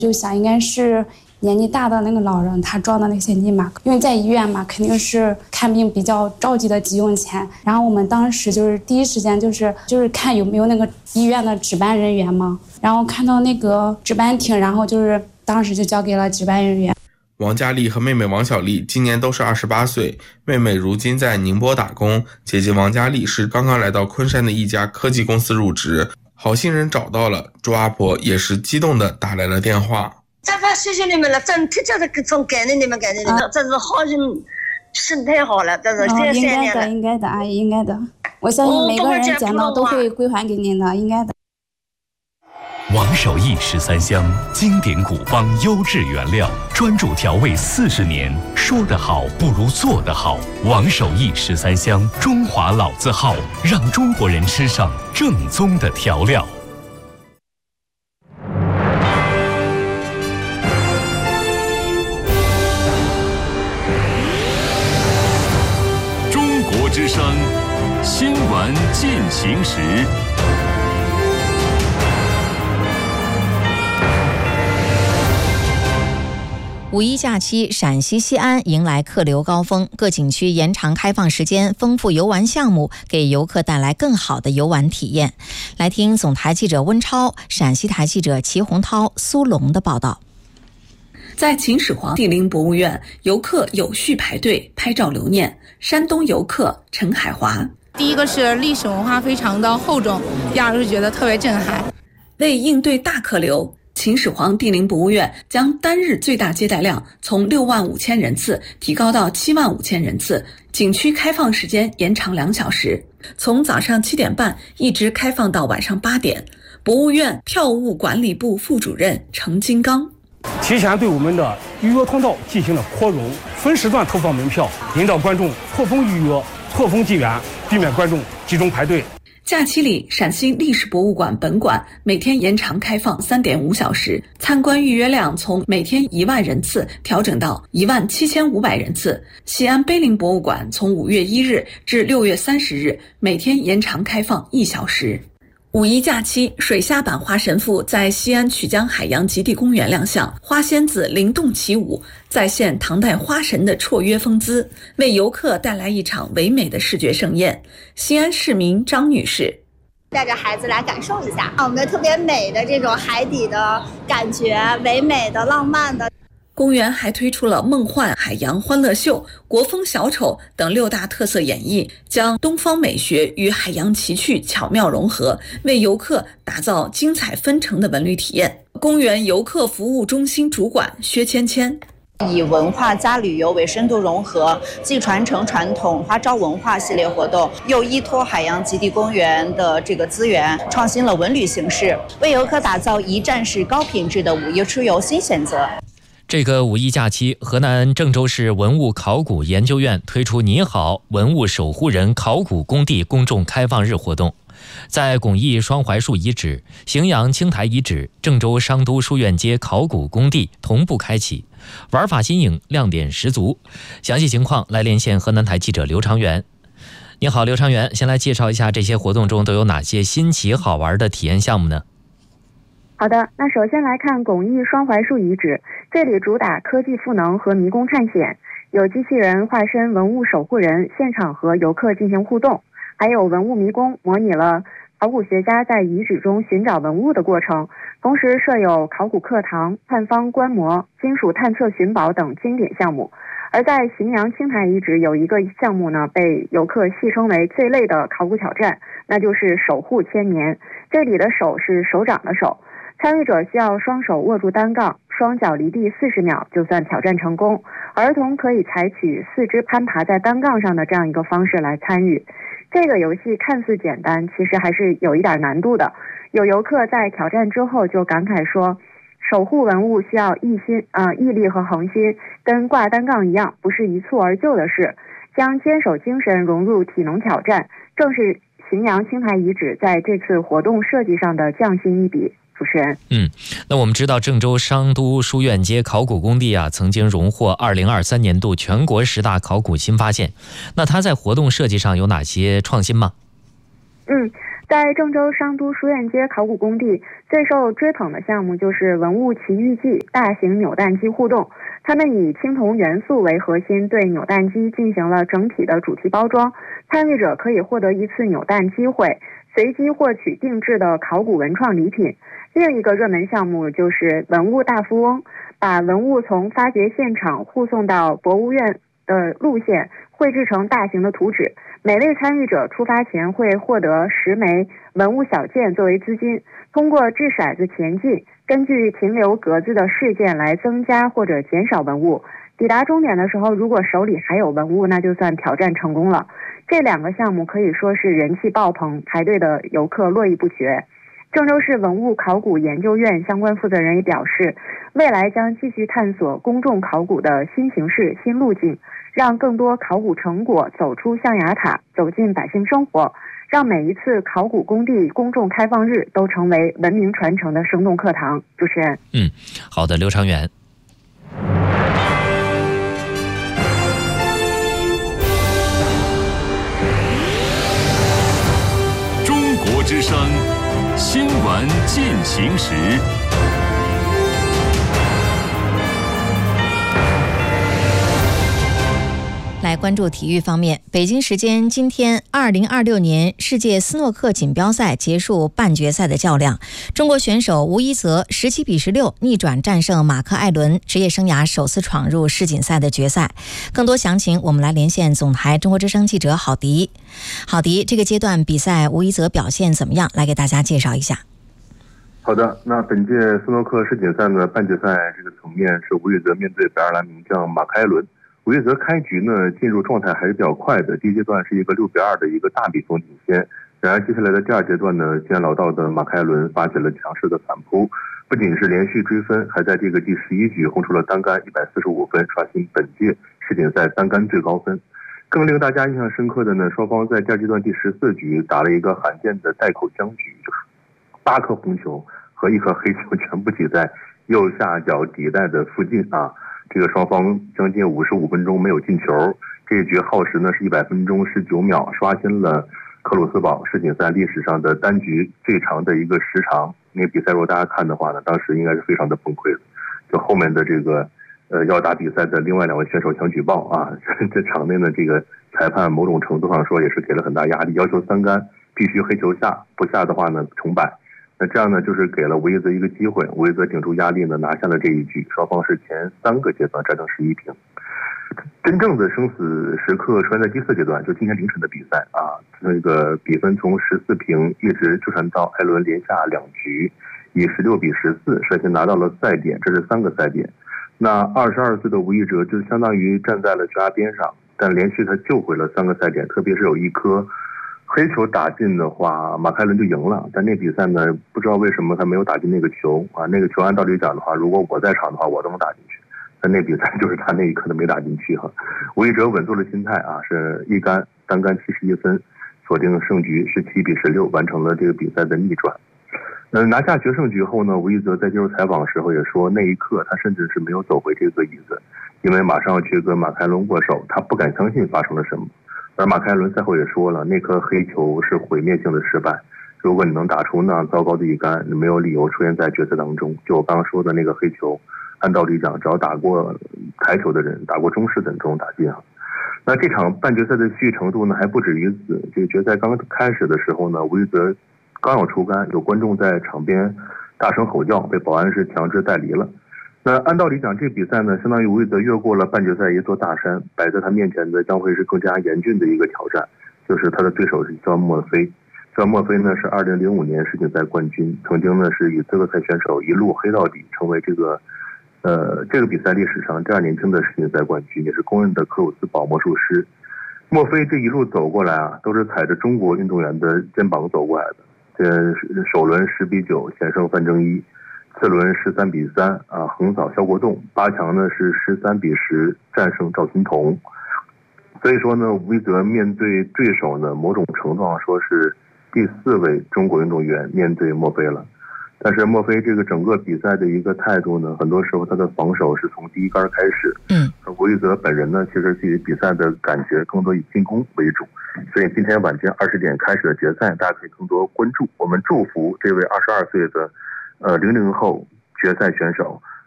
就想应该是年纪大的那个老人他装的那个现金嘛，因为在医院嘛，肯定是看病比较着急的急用钱。然后我们当时就是第一时间就是看有没有那个医院的值班人员嘛，然后看到那个值班亭，然后就是当时就交给了值班人员。 王佳丽和妹妹王小丽今年都是28岁，妹妹如今在宁波打工，姐姐王佳丽是刚刚来到昆山的一家科技公司入职。好心人找到了，朱阿婆也是激动地打来了电话。 谢谢你们了，真的就是从感恩你们，感恩你们，真是好人，是太好了，真是谢谢你了。 应该的，阿姨应该的，我相信每个人捡到都会归还给您的，应该的。 王守义13香，经典古方，优质原料，专注调味40年，说得好不如做得好。王守义13香，中华老字号，让中国人吃上正宗的调料。 中国之声新闻进行时。 五一假期，陕西西安迎来客流高峰，各景区延长开放时间，丰富游玩项目，给游客带来更好的游玩体验。来听总台记者温超、陕西台记者齐洪涛、苏龙的报道。 在秦始皇帝陵博物院，游客有序排队拍照留念。山东游客陈海华： 第一个是历史文化非常的厚重，第二个是觉得特别震撼。 为应对大客流，秦始皇帝陵博物院将单日最大接待量从65000人次提高到75000人次，景区开放时间延长2小时，从早上7点半一直开放到晚上8点。博物院票务管理部副主任程金刚： 提前对我们的预约通道进行了扩容，分时段投放门票，引导观众错峰预约、错峰进园，避免观众集中排队。 假期里，陕西历史博物馆本馆每天延长开放3.5小时，参观预约量从每天1万人次调整到17500人次。西安碑林博物馆从5月1日至6月30日，每天延长开放1小时。五一假期，水下版花神父在西安曲江海洋极地公园亮相，花仙子灵动起舞，再现唐代花神的绰约风姿，为游客带来一场唯美的视觉盛宴。西安市民张女士： 带着孩子来感受一下我们的特别美的这种海底的感觉，唯美的、浪漫的。 公园还推出了梦幻海洋欢乐秀、国风小丑等6大特色演绎，将东方美学与海洋奇趣巧妙融合，为游客打造精彩纷呈的文旅体验。公园游客服务中心主管薛芊芊： 以文化加旅游为深度融合，既传承传统花招文化系列活动，又依托海洋极地公园的这个资源，创新了文旅形式，为游客打造一站式高品质的五一出游新选择。 这个五一假期，河南郑州市文物考古研究院推出你好文物守护人考古工地公众开放日活动，在巩义双槐树遗址、荥阳青台遗址、郑州商都书院街考古工地同步开启，玩法新颖，亮点十足。详细情况来连线河南台记者刘长元。你好，刘长元，先来介绍一下这些活动中都有哪些新奇好玩的体验项目呢？ 好的，那首先来看巩义双槐树遗址，这里主打科技赋能和迷宫探险，有机器人化身文物守护人，现场和游客进行互动，还有文物迷宫，模拟了考古学家在遗址中寻找文物的过程，同时设有考古课堂、探方观摩、金属探测寻宝等经典项目。而在荥阳青台遗址有一个项目呢，被游客戏称为最累的考古挑战，那就是守护千年。这里的手是手掌的手，参与者需要双手握住单杠，双脚离地40秒就算挑战成功。儿童可以采取四肢攀爬在单杠上的这样一个方式来参与。这个游戏看似简单，其实还是有一点难度的。有游客在挑战之后就感慨说，守护文物需要毅力和恒心，跟挂单杠一样，不是一蹴而就的事。将坚守精神融入体能挑战，正是荥阳青台遗址在这次活动设计上的匠心一笔。主持人， 那我们知道郑州商都书院街考古工地曾经荣获2023年度全国10大考古新发现。那它在活动设计上有哪些创新吗？ 在郑州商都书院街考古工地，最受追捧的项目就是文物奇遇记大型扭蛋机互动。他们以青铜元素为核心，对扭蛋机进行了整体的主题包装。参与者可以获得一次扭蛋机会，随机获取定制的考古文创礼品。另一个热门项目就是文物大富翁，把文物从发掘现场护送到博物院的路线绘制成大型的图纸。每位参与者出发前会获得10枚文物小件作为资金，通过掷骰子前进，根据停留格子的事件来增加或者减少文物。抵达终点的时候，如果手里还有文物，那就算挑战成功了。这2个项目可以说是人气爆棚，排队的游客络绎不绝。郑州市文物考古研究院相关负责人也表示，未来将继续探索公众考古的新形式、新路径，让更多考古成果走出象牙塔，走进百姓生活，让每一次考古工地公众开放日都成为文明传承的生动课堂。主持人， 好的，刘长远。 中国之声新闻进行时。 来关注体育方面，北京时间今天，2026年世界斯诺克锦标赛结束半决赛的较量，中国选手吴一泽17比16逆转战胜马克·艾伦，职业生涯首次闯入世锦赛的决赛。更多详情，我们来连线总台中国之声记者郝迪。郝迪，这个阶段比赛吴一泽表现怎么样？来给大家介绍一下。 好的，那本届斯诺克世锦赛的半决赛这个层面是吴一泽面对北爱尔兰名将马克·艾伦。吴一泽开局呢进入状态还是比较快的，第一阶段是一个6比2的一个大比分领先，然而接下来的第2阶段呢，经验老道的马克·艾伦发起了强势的反扑，不仅是连续追分，还在这个第11局轰出了单杆145分，刷新本届世锦赛单杆最高分。更令大家印象深刻的呢，双方在第2阶段第14局打了一个罕见的带口僵局，就是8颗红球和1颗黑球全部挤在右下角底带的附近啊。这个双方将近55分钟没有进球，这一局耗时呢是100分钟19秒，刷新了克鲁斯堡世锦赛历史上的单局最长的一个时长。那个比赛如果大家看的话呢，当时应该是非常的崩溃的。就后面的这个要打比赛的另外2位选手想举报啊，这场内呢这个裁判某种程度上说也是给了很大压力，要求3杆必须黑球下，不下的话呢重摆。那这样呢，就是给了吴一泽一个机会，吴一泽顶住压力呢，拿下了这一局，双方是前3个阶段战成11平。真正的生死时刻出现在第4阶段，就今天凌晨的比赛啊，那个比分从14平一直就传到艾伦连下2局，以16比14率先拿到了赛点，这是3个赛点。那22岁的吴一泽就相当于站在了悬崖边上，但连续他救回了3个赛点，特别是有1颗黑球打进的话，马克·艾伦就赢了。但那比赛呢，不知道为什么他没有打进那个球啊。那个球按道理讲的话，如果我在场的话，我都能打进去。但那比赛就是他那一刻都没打进去哈。吴一泽稳住了心态啊，是1杆单杆71分，锁定胜局17比16，完成了这个比赛的逆转。拿下决胜局后呢，吴一泽在接受采访的时候也说，那一刻他甚至是没有走回这个椅子，因为马上要去跟马克·艾伦握手，他不敢相信发生了什么。而马克·艾伦赛后也说了，那颗黑球是毁灭性的失败，如果你能打出那样糟糕的1杆，你没有理由出现在决赛当中。就我刚刚说的那个黑球，按道理讲，只要打过台球的人，打过中式的都能打进啊。那这场半决赛的戏剧程度呢，还不止于此。这个决赛刚开始的时候呢，吴一泽刚要出杆，有观众在场边大声吼叫，被保安是强制带离了。那按道理讲，这比赛呢，相当于吴一泽越过了半决赛一座大山，摆在他面前的将会是更加严峻的一个挑战，就是他的对手是肖恩·墨菲。肖恩·墨菲呢是2005年世锦赛冠军，曾经呢是以资格赛选手一路黑到底，成为这个比赛历史上第2年轻的世锦赛冠军，也是公认的克鲁斯堡魔术师。墨菲这一路走过来啊，都是踩着中国运动员的肩膀走过来的。首轮10比9险胜范正一，次轮13比3啊横扫肖国栋，8强呢是13比10战胜赵金童。所以说呢，吴一泽面对对手呢，某种程度上说是第4位中国运动员面对墨菲了。但是墨菲这个整个比赛的一个态度呢，很多时候他的防守是从第1杆开始， 吴玉泽本人呢，其实对于比赛的感觉更多以进攻为主，所以今天晚间20点开始的决赛，大家可以更多关注。我们祝福这位22岁的00后决赛选手